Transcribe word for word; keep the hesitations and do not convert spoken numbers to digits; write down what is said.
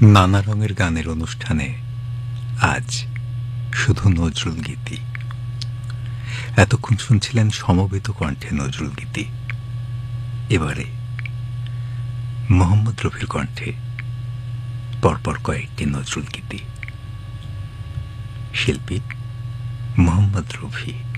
নানা রঙের গানের অনুষ্ঠানে আজ শুধু নজরুল গীতি। এতক্ষণ শুনছিলেন সমবেত কণ্ঠে নজরুল গীতি। এবারে মোহাম্মদ রফির কণ্ঠে পরপর কয়েকটি নজরুল গীতি। শিল্পী মোহাম্মদ রফি।